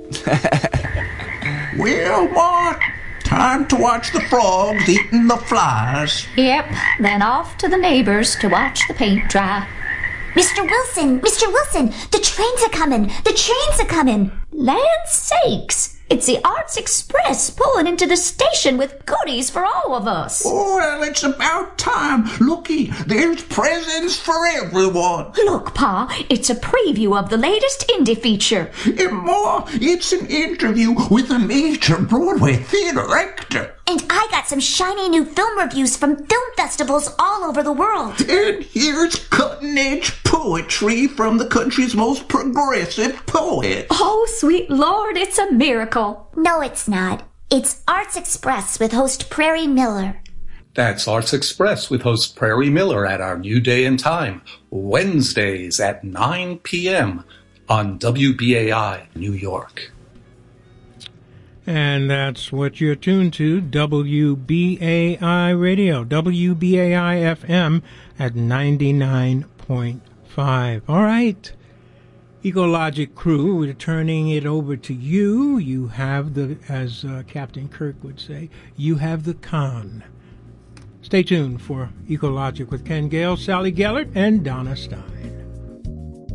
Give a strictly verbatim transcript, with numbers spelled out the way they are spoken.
Well, Ma, time to watch the frogs eating the flies. Yep, then off to the neighbors to watch the paint dry. Mister Wilson, Mister Wilson, the trains are coming, the trains are coming. Land sakes, it's the Arts Express pulling into the station with goodies for all of us. Well, it's about time. Looky, there's presents for everyone. Look, Pa, it's a preview of the latest indie feature. And Ma, it's an interview with a major Broadway theater actor. And I got some shiny new film reviews from film festivals all over the world. And here's cutting-edge poetry from the country's most progressive poet. Oh, sweet Lord, it's a miracle. No, it's not. It's Arts Express with host Prairie Miller. That's Arts Express with host Prairie Miller at our new day and time, Wednesdays at nine p.m. on W B A I New York. And that's what you're tuned to, W B A I Radio, W B A I F M at ninety-nine point five. All right, Ecologic crew, we're turning it over to you. You have the, as uh, Captain Kirk would say, you have the con. Stay tuned for Ecologic with Ken Gale, Sally Gellert, and Donna Stein.